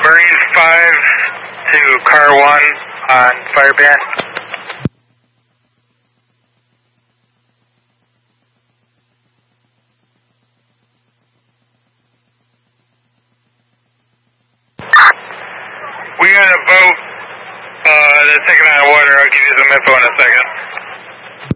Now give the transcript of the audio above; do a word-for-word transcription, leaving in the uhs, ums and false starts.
Marines five to car one on fire band. We got a boat uh, that's taking on water. I'll give you some info in a second.